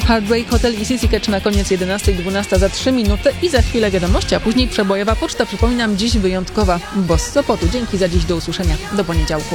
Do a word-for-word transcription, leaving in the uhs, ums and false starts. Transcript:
Heartbreak Hotel i Sissy Catch na koniec jedenastej dwunasta za trzy minuty i za chwilę wiadomości, a później przebojowa poczta. Przypominam, dziś wyjątkowa, bo z Sopotu. Dzięki za dziś, do usłyszenia. Do poniedziałku.